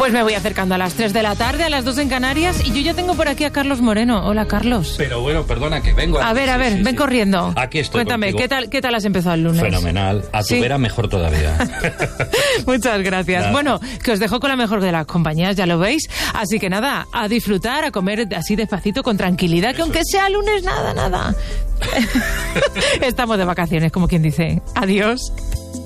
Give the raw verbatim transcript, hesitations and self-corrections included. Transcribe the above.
Pues me voy acercando a las tres de la tarde, a las dos en Canarias, y yo ya tengo por aquí a Carlos Moreno. Hola, Carlos. Pero bueno, perdona, que vengo. A ver, a ver, sí, sí, ven sí. corriendo. Aquí estoy. Cuéntame, contigo. ¿qué tal, ¿qué tal has empezado el lunes? Fenomenal. A tu ¿Sí? vera mejor todavía. Muchas gracias. Nada. Bueno, que os dejo con la mejor de las compañías, ya lo veis. Así que nada, a disfrutar, a comer así despacito, con tranquilidad, que Eso aunque es. sea lunes, nada, nada. Estamos de vacaciones, como quien dice. Adiós.